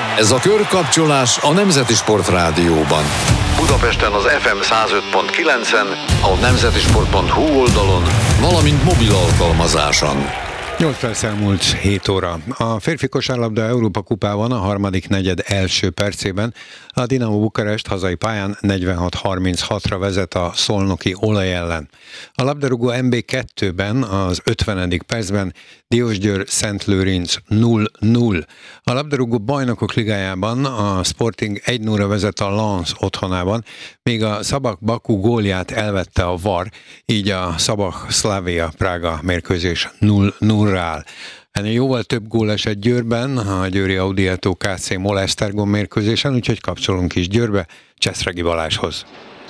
Ez a körkapcsolás a Nemzeti Sportrádióban. Budapesten az FM 105.9-en, a nemzetisport.hu oldalon, valamint mobil alkalmazáson. 8 perc elmúlt 7 óra. A férfi kosárlabda Európa kupában a harmadik negyed első percében a Dinamo Bukarest hazai pályán 46-36-ra vezet a szolnoki Olaj ellen. A labdarúgó MB2-ben az 50. percben Diósgyőr Szent Lőrinc 0-0. A labdarúgó bajnokok ligájában a Sporting 1-0-ra vezet a Lens otthonában, míg a Szabak Baku gólját elvette a VAR, így a Szabak Szlavia Prága mérkőzés 0-0-ra áll. Ennél jóval több gól esett Győrben, a győri Audietto KC Molesztergom mérkőzésen, úgyhogy kapcsolunk is Győrbe, Cseszregi Balázshoz.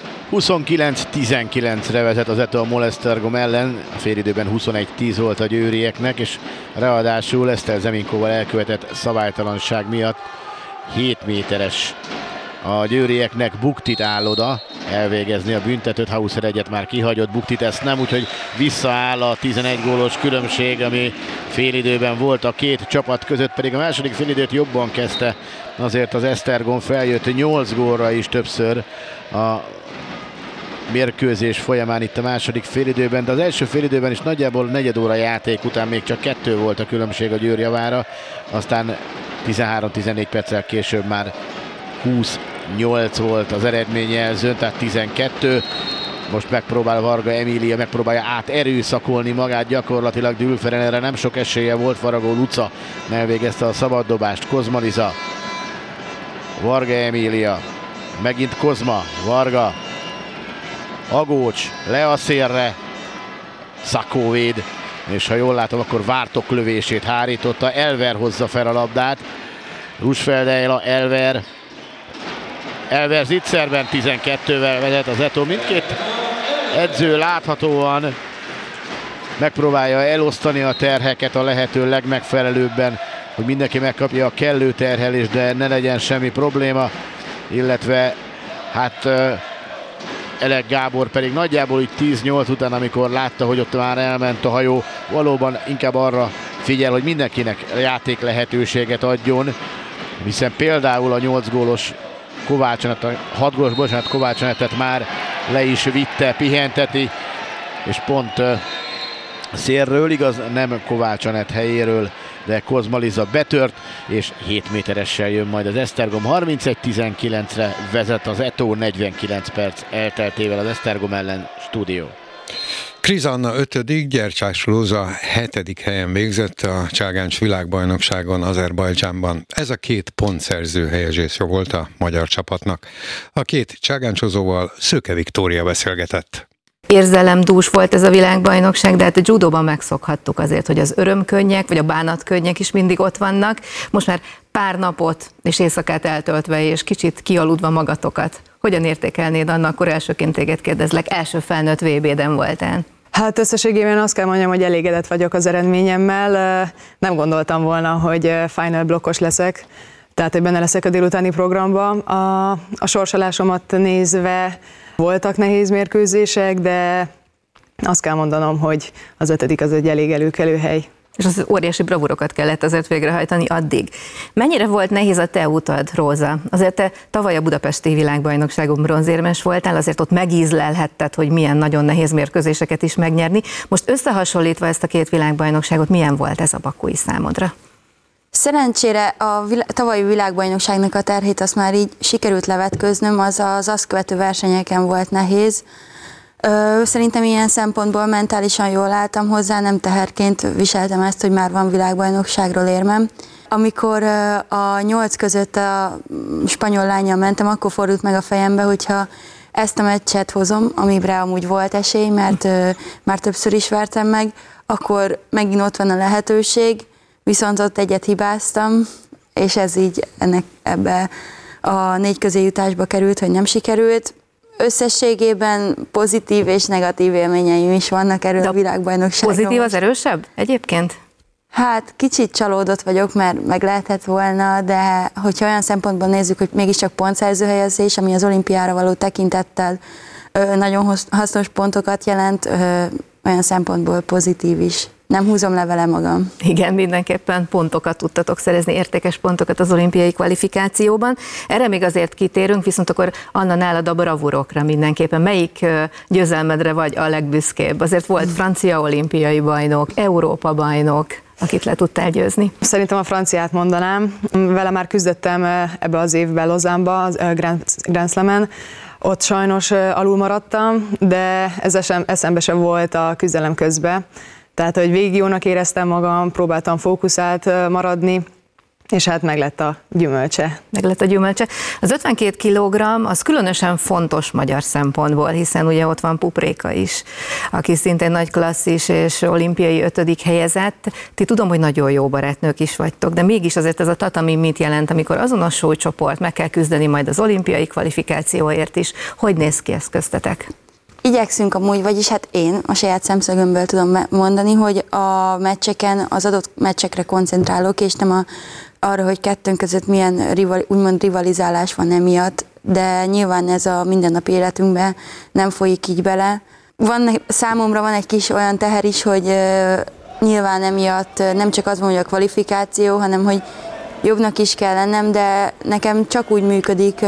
29-19-re vezet az Eto a Molesztergom ellen, a félidőben 21-10 volt a győrieknek, és ráadásul Eszter Zeminkóval elkövetett szabálytalanság miatt 7 méteres a győrieknek Buktit áll oda elvégezni a büntetőt. Hauser egyet már kihagyott, Buktit ezt nem, úgyhogy visszaáll a 11 gólos különbség, ami félidőben volt a két csapat között, pedig a második félidőt jobban kezdte. Azért az Esztergom feljött 8 gólra is többször a mérkőzés folyamán itt a második félidőben, de az első félidőben is nagyjából negyed óra játék után még csak 2 volt a különbség a Győr javára, aztán 13-14 perccel később már 28 volt az eredményjelzőn, tehát 12. Most megpróbál Varga Emília, megpróbálja áterőszakolni magát gyakorlatilag Dülferen, erre nem sok esélye volt. Faragó Luca elvégezte a szabaddobást. Kozma Liza, Varga Emília, megint Kozma, Varga, Agócs le a szélre, Szakó véd, és ha jól látom, akkor Vártok lövését hárította, Elver hozza fel a labdát, Rusfeldeila, Elver zicserben 12-vel vezet az Eto. Mindkét edző láthatóan megpróbálja elosztani a terheket a lehető legmegfelelőbben, hogy mindenki megkapja a kellő terhelést, de ne legyen semmi probléma, illetve hát Elek Gábor pedig nagyjából így 10-8 után, amikor látta, hogy ott már elment a hajó, valóban inkább arra figyel, hogy mindenkinek játék lehetőséget adjon, hiszen például a 8 gólos Kovács-Anett, a 6 gólos, Kovács-Anettet már le is vitte, pihenteti, és pont szélről, igaz, nem Kovács-Anett helyéről, de Kozma Liza betört, és 7 méteressel jön majd az Esztergom. 31-19-re vezet az Eto, 49 perc elteltével az Esztergom ellen. Stúdió. Kriz Anna 5., Gyercsás Róza 7. helyen végzett a cságáncs világbajnokságon Azerbajdzsánban. Ez a 2 pontszerző helyezése volt a magyar csapatnak. A 2 cságáncsozóval Szőke Viktória beszélgetett. Érzelemdús volt ez a világbajnokság, de hát a judóban megszokhattuk azért, hogy az örömkönnyek vagy a bánatkönnyek is mindig ott vannak. Most már pár napot és éjszakát eltöltve és kicsit kialudva magatokat. Hogyan értékelnéd, Anna, akkor elsőként téged kérdezlek, első felnőtt VB-den voltál? Hát összességében azt kell mondjam, hogy elégedett vagyok az eredményemmel. Nem gondoltam volna, hogy final blokkos leszek, tehát hogy benne leszek a délutáni programba. A sorsolásomat nézve voltak nehéz mérkőzések, de azt kell mondanom, hogy az 5. az egy elég előkelő hely. És az óriási bravúrokat kellett azért végrehajtani addig. Mennyire volt nehéz a te utad, Róza? Azért te tavaly a budapesti világbajnokságon bronzérmes voltál, azért ott megízlelhetted, hogy milyen nagyon nehéz mérkőzéseket is megnyerni. Most összehasonlítva ezt a 2 világbajnokságot, milyen volt ez a bakui számodra? Szerencsére a tavalyi világbajnokságnak a terhét azt már így sikerült levetköznöm, az azt követő versenyeken volt nehéz. Szerintem ilyen szempontból mentálisan jól álltam hozzá, nem teherként viseltem ezt, hogy már van világbajnokságról érmem. Amikor a 8 között a spanyol lánnyal mentem, akkor fordult meg a fejembe, hogyha ezt a meccset hozom, amire amúgy volt esély, mert már többször is vertem meg, akkor megint ott van a lehetőség, viszont ott egyet hibáztam, és ez így ebbe a 4 közé jutásba került, hogy nem sikerült. Összességében pozitív és negatív élményeim is vannak erről a világbajnokságon. Pozitív az erősebb egyébként? Hát kicsit csalódott vagyok, mert meg lehetett volna, de hogyha olyan szempontból nézzük, hogy mégiscsak pontszerző helyezés, ami az olimpiára való tekintettel nagyon hasznos pontokat jelent, olyan szempontból pozitív is. nem húzom le vele magam. Igen, mindenképpen pontokat tudtatok szerezni, értékes pontokat az olimpiai kvalifikációban. Erre még azért kitérünk, viszont akkor Anna, nálad a bravúrokra mindenképpen. Melyik győzelmedre vagy a legbüszkébb? Azért volt francia olimpiai bajnok, Európa bajnok, akit le tudtál győzni. Szerintem a franciát mondanám. Vele már küzdöttem ebbe az évben Lausanne-ba, a Grand Slamen. Ott sajnos alul maradtam, de ez eszembe sem volt a küzdelem közben. Tehát, hogy végig jónak éreztem magam, próbáltam fókuszált maradni, és hát meglett a gyümölcse. Meglett a gyümölcse. Az 52 kg az különösen fontos magyar szempontból, hiszen ugye ott van Pupréka is, aki szintén nagy klasszis és olimpiai 5. helyezett. Ti tudom, hogy nagyon jó barátnők is vagytok, de mégis azért ez a tatami mit jelent, amikor azonos súlycsoport, meg kell küzdeni majd az olimpiai kvalifikációért is. Hogy néz ki ez köztetek? Igyekszünk amúgy, vagyis hát én a saját szemszögömből tudom mondani, hogy a meccseken, az adott meccsekre koncentrálok, és nem arra, hogy kettőnk között milyen úgymond rivalizálás van emiatt, de nyilván ez a mindennapi életünkben nem folyik így bele. Számomra van egy kis olyan teher is, hogy nyilván emiatt nem csak az van, hogy a kvalifikáció, hanem hogy jobbnak is kell lennem, de nekem csak úgy működik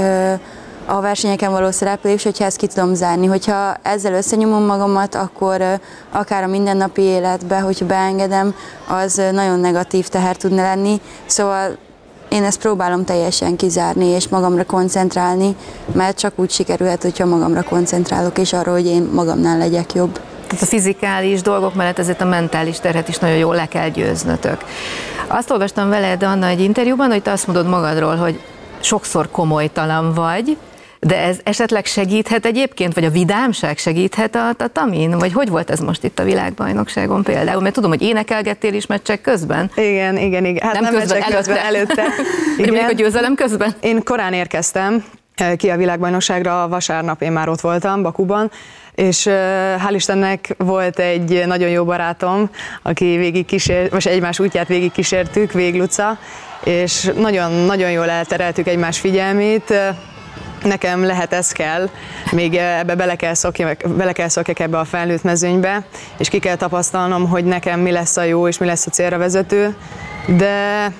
a versenyeken való szereplés, hogyha ezt ki tudom zárni. Hogyha ezzel összenyomom magamat, akkor akár a mindennapi életben, hogyha beengedem, az nagyon negatív teher tudna lenni. Szóval én ezt próbálom teljesen kizárni és magamra koncentrálni, mert csak úgy sikerülhet, hogyha magamra koncentrálok, és arra, hogy én magamnál legyek jobb. Tehát a fizikális dolgok mellett ezért a mentális terhet is nagyon jól le kell győznötök. Azt olvastam veled, Anna, egy interjúban, hogy te azt mondod magadról, hogy sokszor komolytalan vagy, de ez esetleg segíthet egyébként, vagy a vidámság segíthet a tatamin? Vagy hogy volt ez most itt a világbajnokságon például? Mert tudom, hogy énekelgettél is meccsek közben. Igen. Hát nem meccsek közben, előtte. Igen. A győzelem közben? Én korán érkeztem ki a világbajnokságra, vasárnap én már ott voltam, Bakuban, és hál' Istennek volt egy nagyon jó barátom, aki most egymás útját végig kísértük, Végluca, és nagyon jól eltereltük egymás figyelmét. Nekem lehet ez kell, még ebbe bele kell szokjak ebbe a felnőtt mezőnybe, és ki kell tapasztalnom, hogy nekem mi lesz a jó és mi lesz a célra vezető, de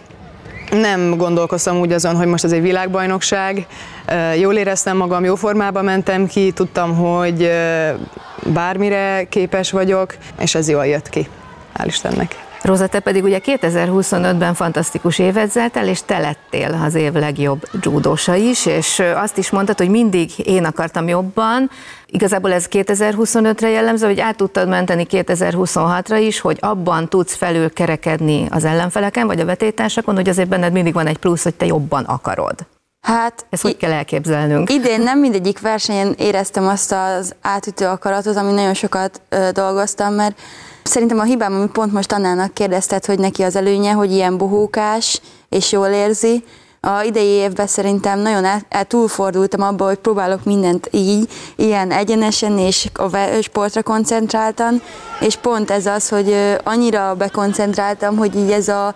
nem gondolkoztam úgy azon, hogy most ez egy világbajnokság. Jól éreztem magam, jó formában mentem ki, tudtam, hogy bármire képes vagyok, és ez jól jött ki, hál' Istennek. Róza, te pedig ugye 2025-ben fantasztikus évet zártál, és te lettél az év legjobb judósa is, és azt is mondtad, hogy mindig én akartam jobban. Igazából ez 2025-re jellemző, hogy át tudtad menteni 2026-ra is, hogy abban tudsz felül kerekedni az ellenfeleken, vagy a vetélytársakon, hogy azért benned mindig van egy plusz, hogy te jobban akarod. Hát, ezt hogy kell elképzelnünk? Idén nem mindegyik versenyen éreztem azt az átütő akaratot, ami nagyon sokat dolgoztam, mert szerintem a hibám, ami pont most Annának kérdezted, hogy neki az előnye, hogy ilyen bohókás és jól érzi. A idei évben szerintem nagyon túlfordultam abba, hogy próbálok mindent így, ilyen egyenesen és a sportra koncentráltan, és pont ez az, hogy annyira bekoncentráltam, hogy így ez a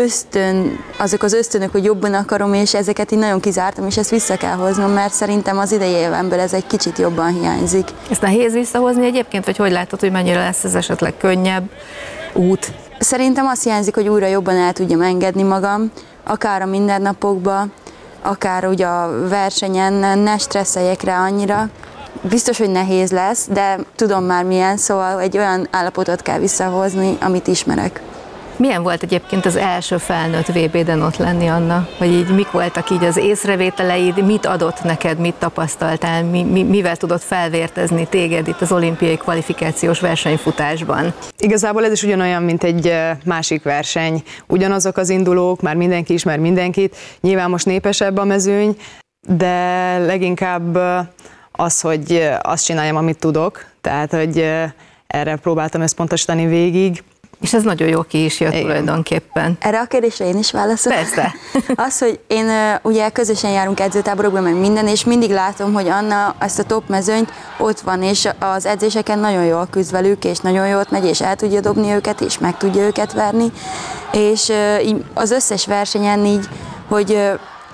azok az ösztönök, hogy jobban akarom, és ezeket így nagyon kizártam, és ezt vissza kell hoznom, mert szerintem az idei évemből ez egy kicsit jobban hiányzik. Ezt nehéz visszahozni egyébként, vagy hogy látod, hogy mennyire lesz ez esetleg könnyebb út? Szerintem azt hiányzik, hogy újra jobban el tudjam engedni magam, akár a mindennapokban, akár ugye a versenyen, ne stresszeljek rá annyira. Biztos, hogy nehéz lesz, de tudom már milyen, szóval egy olyan állapotot kell visszahozni, amit ismerek. Milyen volt egyébként az első felnőtt VB-den ott lenni, Anna? Hogy így mik voltak így az észrevételeid, mit adott neked, mit tapasztaltál, mivel tudott felvértezni téged itt az olimpiai kvalifikációs versenyfutásban? Igazából ez is ugyanolyan, mint egy másik verseny. Ugyanazok az indulók, már mindenki ismer mindenkit, nyilván most népesebb a mezőny, de leginkább az, hogy azt csináljam, amit tudok, tehát hogy erre próbáltam összpontosítani végig. És ez nagyon jó ki is jött tulajdonképpen. Erre a kérdésre én is válaszolok. Persze. Az, hogy én ugye közösen járunk edzőtáborokban, meg minden, és mindig látom, hogy Anna ezt a top mezőnyt ott van, és az edzéseken nagyon jól küzd velük, és nagyon jól megy, és el tudja dobni őket, és meg tudja őket verni. És az összes versenyen így, hogy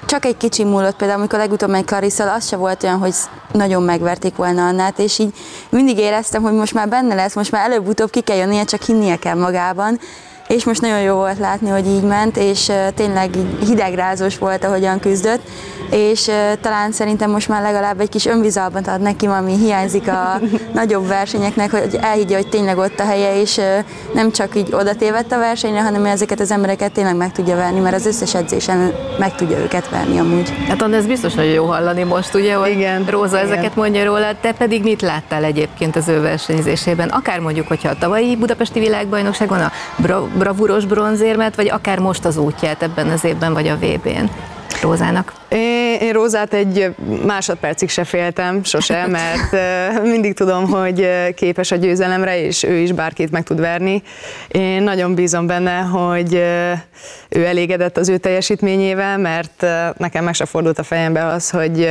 csak egy kicsi múlott, például amikor legutóbb megy Clarissa, az se volt olyan, hogy nagyon megverték volna Annát, és így mindig éreztem, hogy most már benne lesz, most már előbb-utóbb ki kell jönnie, csak hinnie kell magában, és most nagyon jó volt látni, hogy így ment, és tényleg hidegrázós volt, ahogyan küzdött, és talán szerintem most már legalább egy kis önbizalmat ad neki, ami hiányzik a nagyobb versenyeknek, hogy elhiggye, hogy tényleg ott a helye, és nem csak így oda tévedt a versenyre, hanem ezeket az embereket tényleg meg tudja verni, mert az összes edzésen meg tudja őket verni amúgy. Hát Anna, ez biztos nagyon jó hallani most, ugye, hogy igen, Róza igen. ezeket mondja róla, te pedig mit láttál egyébként az ő versenyzésében? Akár mondjuk, hogyha a tavalyi budapesti világbajnokságon a bravúros bronzérmet, vagy akár most az útját ebben az évben, vagy a VB-n Rózának? Én Rózát egy másodpercig se féltem, sose, mert mindig tudom, hogy képes a győzelemre, és ő is bárkit meg tud verni. Én nagyon bízom benne, hogy ő elégedett az ő teljesítményével, mert nekem meg se fordult a fejembe az, hogy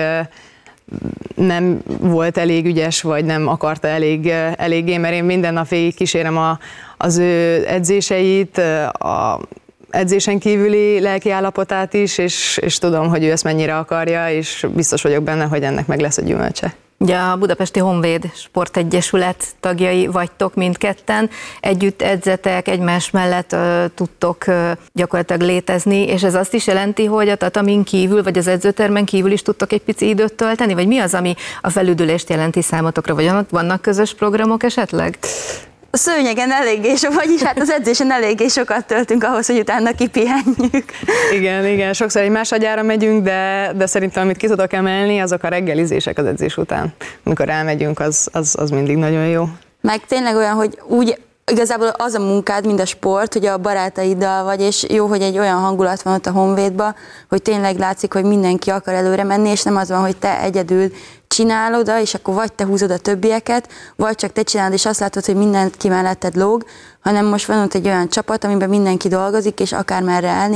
nem volt elég ügyes, vagy nem akarta eléggé, mert én minden nap végig kísérem az ő edzéseit, a edzésen kívüli lelki állapotát is, és tudom, hogy ő ezt mennyire akarja, és biztos vagyok benne, hogy ennek meg lesz a gyümölcse. Ugye a Budapesti Honvéd Sportegyesület tagjai vagytok mindketten, együtt edzetek, egymás mellett tudtok gyakorlatilag létezni, és ez azt is jelenti, hogy a tatamin kívül, vagy az edzőtermen kívül is tudtok egy pici időt tölteni, vagy mi az, ami a felüdülést jelenti számotokra, vagy vannak közös programok esetleg? A szőnyegen eléggé sok, vagyis hát az edzésen eléggé sokat töltünk ahhoz, hogy utána kipihenjük. Igen, sokszor egymás agyára megyünk, de szerintem amit ki tudok emelni, azok a reggelizések az edzés után. Amikor elmegyünk, az mindig nagyon jó. Meg tényleg olyan, hogy úgy igazából az a munkád, mint a sport, hogy a barátaiddal vagy, és jó, hogy egy olyan hangulat van ott a Honvédban, hogy tényleg látszik, hogy mindenki akar előre menni, és nem az van, hogy te egyedül csinálod, és akkor vagy te húzod a többieket, vagy csak te csinálod, és azt látod, hogy mindenki melletted lóg, hanem most van ott egy olyan csapat, amiben mindenki dolgozik, és akármerre elnéz,